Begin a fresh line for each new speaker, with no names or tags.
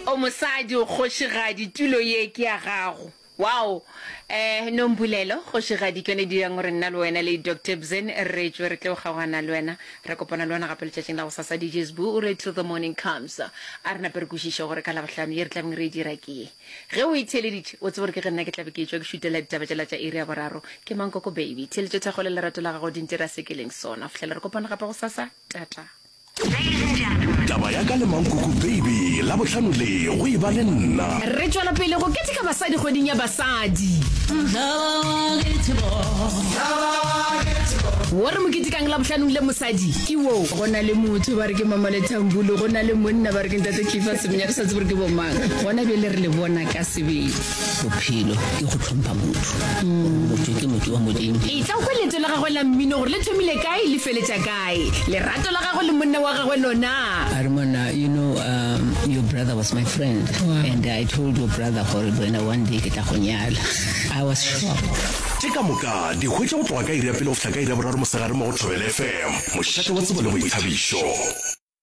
o mosadi o kgoshigadi tulo ye ke ya gago. Wow. Nombulelo kgoshigadi ke ne di yang re nna le wena le Dr. Bzen re tswe re tle go gawana le wena re kopana le wena gape le tšatšing la go sasa DJs bu o re till the morning comes a re na perkushisha gore ka la bohlano ye re tla re dira ke ge o iteleditse o tsore ke nna ke tla be ke tswa ke shutela ditaba tša area boraro ke Mankoko baby tšheletse tsa go le lerato la gago dintira sekeleng sona fihlela re kopana gape go sasa tata.
Taba ya ka le Mankoko baby la bohlano le go iba le nna
re tswela pele go ketika basadi kgoding ya basadi wa re moketikang la bohlanong le mosadi ke wo gona le motho ba re ke mama le Thambule gona le monna ba re ke ntate Kifa Semenya re sa tsebe ke bomang gona be le re le bona ka sebele
bophelo ke go tlhompha motho ke motho wa modimo
e tla go letso la gagwe la mmino gore le thomile kae le feletša kae le rato la gagwe le monna wa gagwe lona
Armona, you know, your brother was my friend. Wow. And I told your brother when one day I was shocked.
Teka moka di hwetša go tloga ka iri ya pele go fihla ka iri ya boraro mosegare mo go Thobela FM mošate wa tsebo le boithabišo.